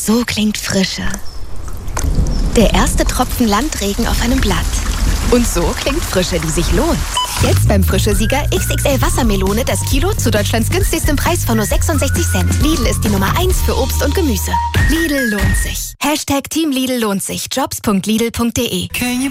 So klingt Frische. Der erste Tropfen Landregen auf einem Blatt. Und so klingt Frische, die sich lohnt. Jetzt beim Frische-Sieger XXL Wassermelone das Kilo zu Deutschlands günstigstem Preis von nur 66 Cent. Lidl ist die Nummer 1 für Obst und Gemüse. Lidl lohnt sich. #Team Lidl lohnt sich. Jobs.lidl.de.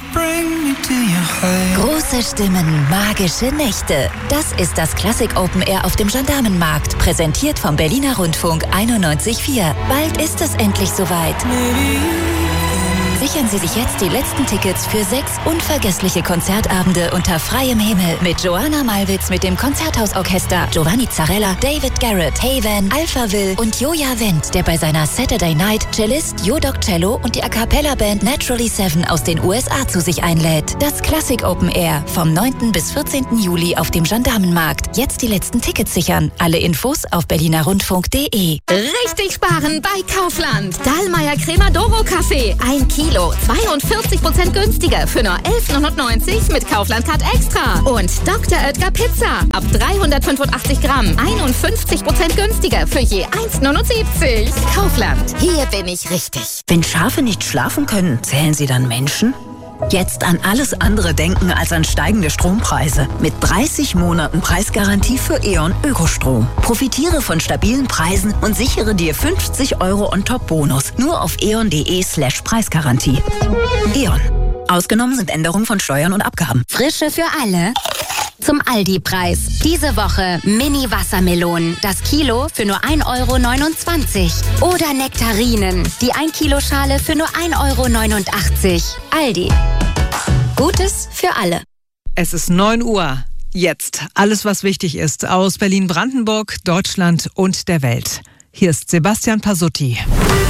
Große Stimmen, magische Nächte. Das ist das Classic Open Air auf dem Gendarmenmarkt. Präsentiert vom Berliner Rundfunk 91.4. Bald ist es endlich soweit. Sichern Sie sich jetzt die letzten Tickets für 6 unvergessliche Konzertabende unter freiem Himmel mit Joanna Malwitz mit dem Konzerthausorchester, Giovanni Zarella, David Garrett, Haven, Alpha Will und Joja Wendt, der bei seiner Saturday Night Cellist Jodok Cello und die A Cappella Band Naturally 7 aus den USA zu sich einlädt. Das Classic Open Air vom 9. bis 14. Juli auf dem Gendarmenmarkt. Jetzt die letzten Tickets sichern. Alle Infos auf berlinerrundfunk.de. Richtig sparen bei Kaufland. Dahlmeier Cremadoro Kaffee. 1 Kilo, 42% günstiger für nur 11,99 mit Kaufland-Card Extra. Und Dr. Oetker Pizza ab 385 Gramm, 51% günstiger für je 1,79. Kaufland, hier bin ich richtig. Wenn Schafe nicht schlafen können, zählen sie dann Menschen? Jetzt an alles andere denken als an steigende Strompreise. Mit 30 Monaten Preisgarantie für E.ON Ökostrom. Profitiere von stabilen Preisen und sichere dir 50 € On-Top-Bonus. Nur auf eon.de/Preisgarantie. E.ON. Ausgenommen sind Änderungen von Steuern und Abgaben. Frische für alle. Zum Aldi-Preis. Diese Woche Mini-Wassermelonen. Das Kilo für nur 1,29 €. Oder Nektarinen. Die 1 Kilo Schale für nur 1,89 €. Aldi. Gutes für alle. Es ist 9 Uhr. Jetzt alles, was wichtig ist aus Berlin-Brandenburg, Deutschland und der Welt. Hier ist Sebastian Pasutti.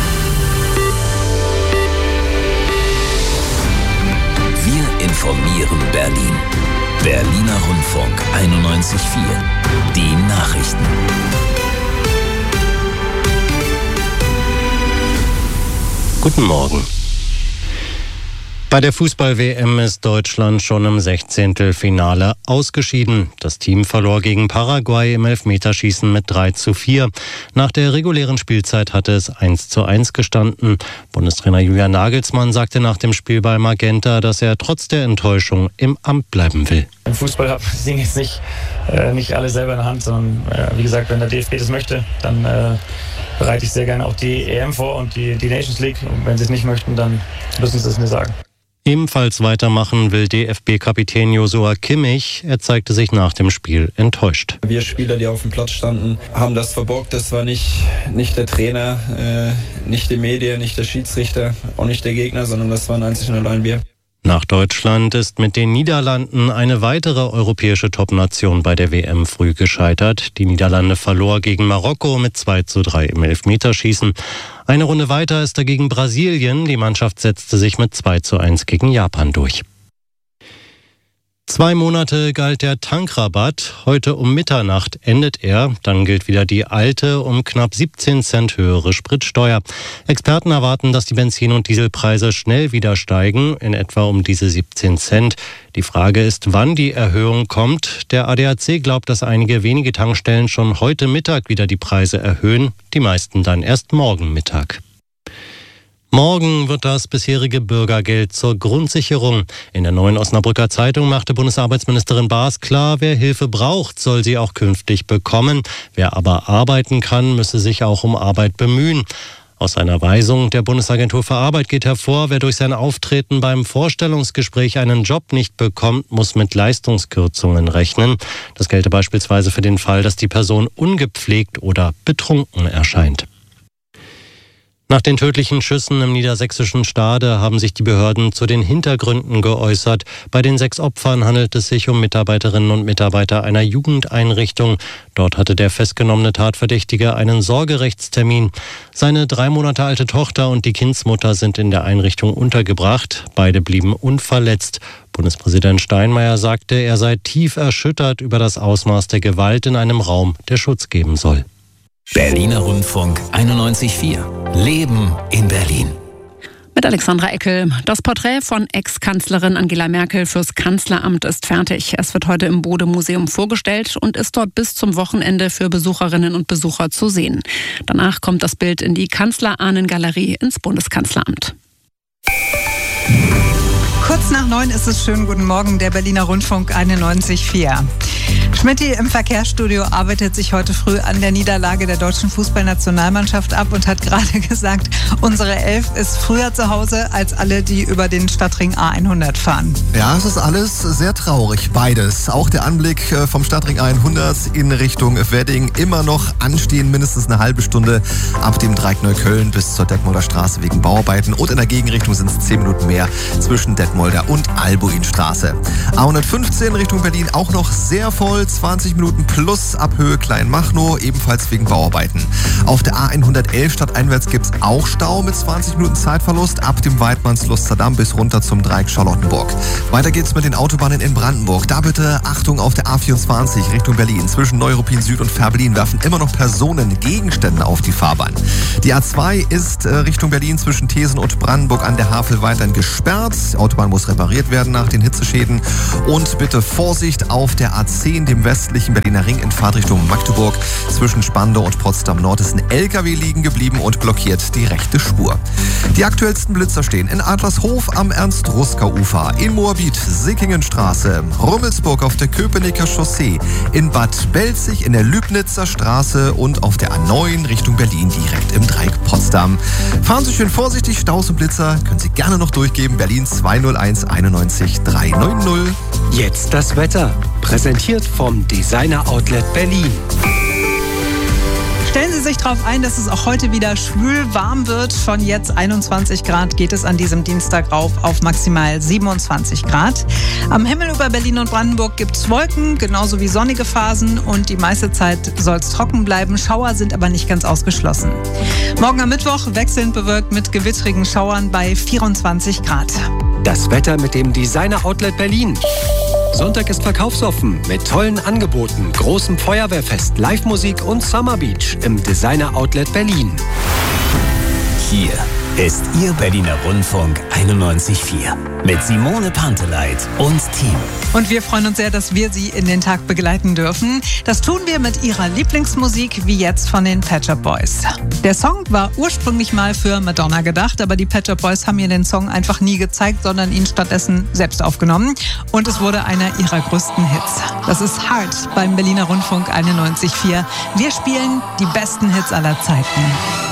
Wir informieren Berlin. Berliner Rundfunk 91.4. Die Nachrichten. Guten Morgen. Bei der Fußball-WM ist Deutschland schon im 16. Finale ausgeschieden. Das Team verlor gegen Paraguay im Elfmeterschießen mit 3:4. Nach der regulären Spielzeit hatte es 1:1 gestanden. Bundestrainer Julian Nagelsmann sagte nach dem Spiel bei Magenta, dass er trotz der Enttäuschung im Amt bleiben will. Im Fußball haben die Dinge jetzt nicht alle selber in der Hand, sondern wie gesagt, wenn der DFB das möchte, dann bereite ich sehr gerne auch die EM vor und die Nations League. Und wenn sie es nicht möchten, dann müssen sie es mir sagen. Ebenfalls weitermachen will DFB-Kapitän Joshua Kimmich. Er zeigte sich nach dem Spiel enttäuscht. Wir Spieler, die auf dem Platz standen, haben das verbockt. Das war nicht der Trainer, nicht die Medien, nicht der Schiedsrichter, auch nicht der Gegner, sondern das waren einzig und allein wir. Nach Deutschland ist mit den Niederlanden eine weitere europäische Topnation bei der WM früh gescheitert. Die Niederlande verlor gegen Marokko mit 2:3 im Elfmeterschießen. Eine Runde weiter ist dagegen Brasilien. Die Mannschaft setzte sich mit 2:1 gegen Japan durch. 2 Monate galt der Tankrabatt. Heute um Mitternacht endet er. Dann gilt wieder die alte, um knapp 17 Cent höhere Spritsteuer. Experten erwarten, dass die Benzin- und Dieselpreise schnell wieder steigen, in etwa um diese 17 Cent. Die Frage ist, wann die Erhöhung kommt. Der ADAC glaubt, dass einige wenige Tankstellen schon heute Mittag wieder die Preise erhöhen, die meisten dann erst morgen Mittag. Morgen wird das bisherige Bürgergeld zur Grundsicherung. In der Neuen Osnabrücker Zeitung machte Bundesarbeitsministerin Baas klar, wer Hilfe braucht, soll sie auch künftig bekommen. Wer aber arbeiten kann, müsse sich auch um Arbeit bemühen. Aus einer Weisung der Bundesagentur für Arbeit geht hervor, wer durch sein Auftreten beim Vorstellungsgespräch einen Job nicht bekommt, muss mit Leistungskürzungen rechnen. Das gelte beispielsweise für den Fall, dass die Person ungepflegt oder betrunken erscheint. Nach den tödlichen Schüssen im niedersächsischen Stade haben sich die Behörden zu den Hintergründen geäußert. Bei den 6 Opfern handelt es sich um Mitarbeiterinnen und Mitarbeiter einer Jugendeinrichtung. Dort hatte der festgenommene Tatverdächtige einen Sorgerechtstermin. Seine 3 Monate alte Tochter und die Kindsmutter sind in der Einrichtung untergebracht. Beide blieben unverletzt. Bundespräsident Steinmeier sagte, er sei tief erschüttert über das Ausmaß der Gewalt in einem Raum, der Schutz geben soll. Berliner Rundfunk 91.4. Leben in Berlin. Mit Alexandra Eckel. Das Porträt von Ex-Kanzlerin Angela Merkel fürs Kanzleramt ist fertig. Es wird heute im Bode-Museum vorgestellt und ist dort bis zum Wochenende für Besucherinnen und Besucher zu sehen. Danach kommt das Bild in die Kanzlerahnengalerie ins Bundeskanzleramt. Kurz nach 9 ist es. Schönen guten Morgen, der Berliner Rundfunk 91.4. Schmidti im Verkehrsstudio arbeitet sich heute früh an der Niederlage der deutschen Fußballnationalmannschaft ab und hat gerade gesagt, unsere Elf ist früher zu Hause als alle, die über den Stadtring A100 fahren. Ja, es ist alles sehr traurig, beides. Auch der Anblick vom Stadtring A100 in Richtung Wedding immer noch anstehen, mindestens eine halbe Stunde ab dem Dreieck Neukölln bis zur Detmolder Straße wegen Bauarbeiten. Und in der Gegenrichtung sind es 10 Minuten mehr zwischen Detmolder und Albuinstraße. A115 Richtung Berlin auch noch sehr voll, 20 Minuten plus ab Höhe Kleinmachnow, ebenfalls wegen Bauarbeiten. Auf der A111 stadteinwärts gibt es auch Stau mit 20 Minuten Zeitverlust ab dem Weidmannslusterdamm bis runter zum Dreieck Charlottenburg. Weiter geht's mit den Autobahnen in Brandenburg. Da bitte Achtung auf der A24 Richtung Berlin. Zwischen Neuruppin Süd und Fährberlin werfen immer noch Personen Gegenstände auf die Fahrbahn. Die A2 ist Richtung Berlin zwischen Thesen und Brandenburg an der Havel weiterhin gesperrt. Die Autobahn muss repariert werden nach den Hitzeschäden. Und bitte Vorsicht auf der A10, dem westlichen Berliner Ring in Fahrtrichtung Magdeburg. Zwischen Spandau und Potsdam Nord ist ein LKW liegen geblieben und blockiert die rechte Spur. Die aktuellsten Blitzer stehen in Adlershof am Ernst-Ruska-Ufer, in Moabit, Sickingenstraße, Rummelsburg auf der Köpenicker Chaussee, in Bad Belzig in der Lübnitzer Straße und auf der A9 Richtung Berlin direkt im Dreieck Potsdam. Fahren Sie schön vorsichtig, Staus und Blitzer können Sie gerne noch durchgeben. Berlin 201 91 390. Jetzt das Wetter. Präsentiert vom Designer Outlet Berlin. Stellen Sie sich darauf ein, dass es auch heute wieder schwül warm wird. Von jetzt 21 Grad geht es an diesem Dienstag rauf auf maximal 27 Grad. Am Himmel über Berlin und Brandenburg gibt es Wolken, genauso wie sonnige Phasen. Und die meiste Zeit soll es trocken bleiben. Schauer sind aber nicht ganz ausgeschlossen. Morgen am Mittwoch wechselnd bewölkt mit gewittrigen Schauern bei 24 Grad. Das Wetter mit dem Designer Outlet Berlin. Sonntag ist verkaufsoffen mit tollen Angeboten, großem Feuerwehrfest, Live-Musik und Summer Beach im Designer Outlet Berlin. Hier ist Ihr Berliner Rundfunk 91.4 mit Simone Panteleit und Team. Und wir freuen uns sehr, dass wir Sie in den Tag begleiten dürfen. Das tun wir mit Ihrer Lieblingsmusik, wie jetzt von den Pet Shop Boys. Der Song war ursprünglich mal für Madonna gedacht, aber die Pet Shop Boys haben ihr den Song einfach nie gezeigt, sondern ihn stattdessen selbst aufgenommen. Und es wurde einer ihrer größten Hits. Das ist Hard beim Berliner Rundfunk 91.4. Wir spielen die besten Hits aller Zeiten.